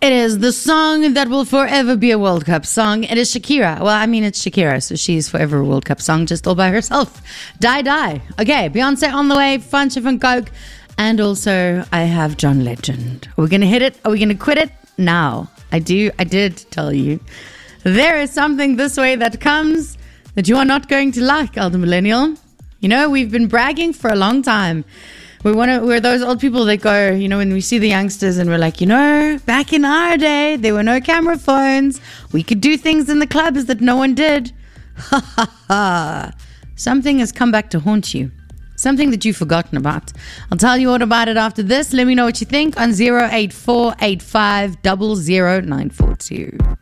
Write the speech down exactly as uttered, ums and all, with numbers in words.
It is the song that will forever be a World Cup song. It is Shakira. Well, I mean, it's Shakira, so she's forever a World Cup song just all by herself. Die, die. Okay, Beyonce on the way, Funchif and Coke. And also, I have John Legend. Are we going to hit it? Are we going to quit it? Now, I do. I did tell you. There is something this way that comes that you are not going to like, Elder Millennial. You know, we've been bragging for a long time. We want to, we're those old people that go, you know, when we see the youngsters and we're like, you know, back in our day, there were no camera phones. We could do things in the clubs that no one did. Ha ha ha. Something has come back to haunt you. Something that you've forgotten about. I'll tell you all about it after this. Let me know what you think on zero eight four eight five zero zero nine four two.